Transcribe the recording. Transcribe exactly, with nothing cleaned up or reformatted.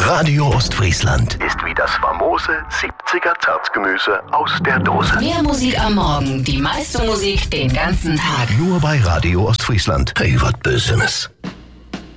Radio Ostfriesland ist wie das famose siebziger Zartgemüse aus der Dose. Mehr Musik am Morgen, die meiste Musik den ganzen Tag. Nur bei Radio Ostfriesland. Hey, was Bösenes.